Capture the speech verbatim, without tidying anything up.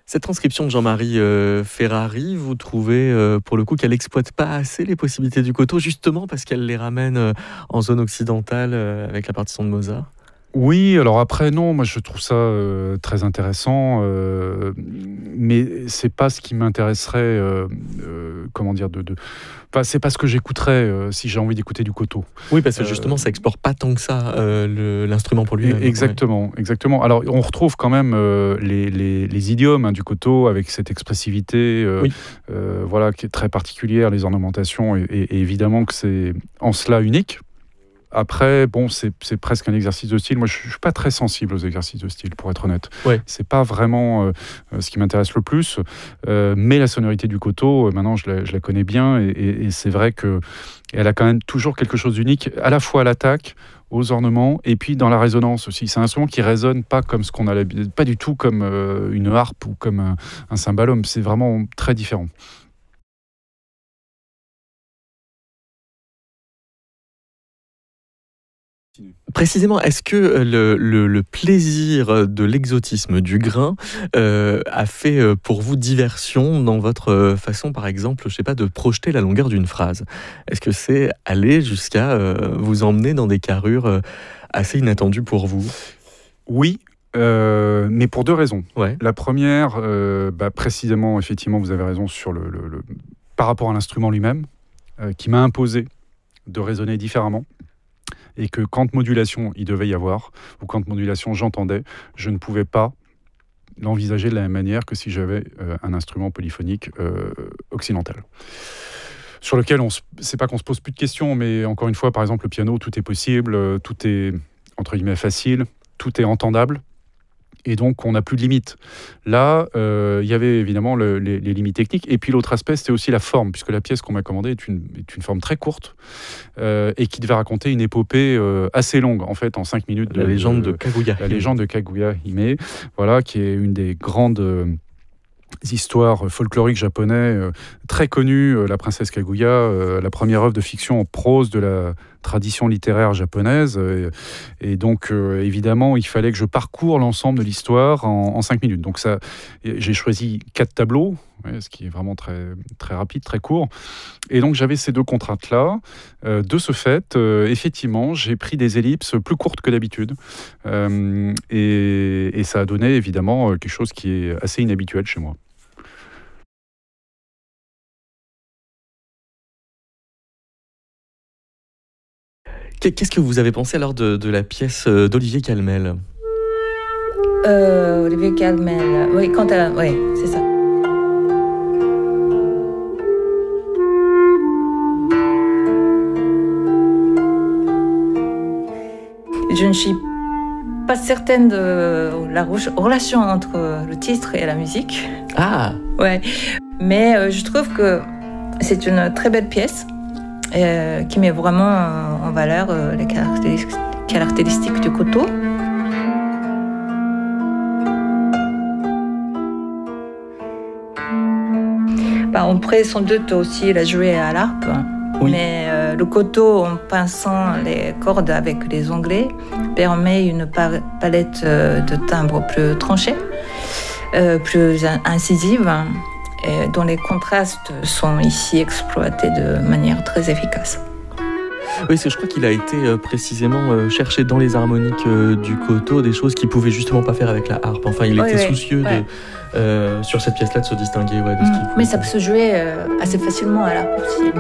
Cette transcription de Jean-Marie euh, Ferrari, vous trouvez euh, pour le coup qu'elle n'exploite pas assez les possibilités du koto, justement parce qu'elle les ramène euh, en zone occidentale euh, avec la partition de Mozart? Oui, alors après, non, moi je trouve ça euh, très intéressant, euh, mais c'est pas ce qui m'intéresserait, euh, euh, comment dire, de, de... Enfin, c'est pas ce que j'écouterais euh, si j'ai envie d'écouter du koto. Oui, parce que justement, euh, ça explore pas tant que ça euh, le, l'instrument pour lui-même. Exactement, ouais. exactement. Alors, on retrouve quand même euh, les, les, les idiomes hein, du koto avec cette expressivité, euh, oui. euh, voilà, qui est très particulière, les ornementations, et, et, et évidemment que c'est en cela unique. Après, bon, c'est, c'est presque un exercice de style. Moi, je ne suis pas très sensible aux exercices de style, pour être honnête. Ouais. Ce n'est pas vraiment euh, ce qui m'intéresse le plus. Euh, mais la sonorité du koto, euh, maintenant, je la, je la connais bien. Et, et, et c'est vrai qu'elle a quand même toujours quelque chose d'unique, à la fois à l'attaque, aux ornements, et puis dans la résonance aussi. C'est un instrument qui ne résonne pas comme ce qu'on a l'habitude, pas du tout comme euh, une harpe ou comme un, un cymbalum. C'est vraiment très différent. Précisément, est-ce que le, le, le plaisir de l'exotisme du grain euh, a fait pour vous diversion dans votre façon, par exemple, je sais pas, de projeter la longueur d'une phrase? Est-ce que c'est aller jusqu'à euh, vous emmener dans des carrures assez inattendues pour vous? Oui, euh, mais pour deux raisons. Ouais. La première, euh, bah, précisément, effectivement, vous avez raison sur le, le, le par rapport à l'instrument lui-même, euh, qui m'a imposé de raisonner différemment. Et que quand modulation il devait y avoir, ou quand modulation j'entendais, je ne pouvais pas l'envisager de la même manière que si j'avais euh, un instrument polyphonique euh, occidental. Sur lequel, on c'est pas qu'on se pose plus de questions, mais encore une fois, par exemple, le piano, tout est possible, euh, tout est, entre guillemets, facile, tout est entendable. Et donc, on n'a plus de limites. Là, il euh, y avait évidemment le, les, les limites techniques. Et puis, l'autre aspect, c'était aussi la forme, puisque la pièce qu'on m'a commandée est une, est une forme très courte euh, et qui devait raconter une épopée euh, assez longue, en fait, en cinq minutes. La de, légende de, de Kaguya. La légende de Kaguya Hime, voilà, qui est une des grandes euh, histoires folkloriques japonaises, euh, très connues, euh, la princesse Kaguya, euh, la première œuvre de fiction en prose de la tradition littéraire japonaise. Et, et donc, euh, évidemment, il fallait que je parcours l'ensemble de l'histoire en, en cinq minutes. Donc, ça, j'ai choisi quatre tableaux, ouais, ce qui est vraiment très, très rapide, très court. Et donc, j'avais ces deux contraintes-là. Euh, de ce fait, euh, effectivement, j'ai pris des ellipses plus courtes que d'habitude. Euh, et, et ça a donné, évidemment, quelque chose qui est assez inhabituel chez moi. Qu'est-ce que vous avez pensé alors de, de la pièce d'Olivier Calmel? euh, Olivier Calmel, oui, quand elle, oui, c'est ça. Je ne suis pas certaine de la relation entre le titre et la musique. Ah, ouais, mais euh, je trouve que c'est une très belle pièce. Euh, qui met vraiment euh, en valeur euh, les caractéristiques, caractéristiques du koto. Bah, on pourrait sans doute aussi la jouer à l'harpe, oui. mais euh, le koto, en pinçant les cordes avec les onglets, permet une palette de timbres plus tranchée, euh, plus incisive, et dont les contrastes sont ici exploités de manière très efficace. Oui, parce que je crois qu'il a été euh, précisément euh, cherché dans les harmoniques euh, du koto des choses qu'il ne pouvait justement pas faire avec la harpe. Enfin, il oui, était oui, soucieux ouais. de, euh, sur cette pièce-là de se distinguer ouais, de ce qu'il mmh, Mais ça peut se jouer euh, assez facilement à l'harpe aussi.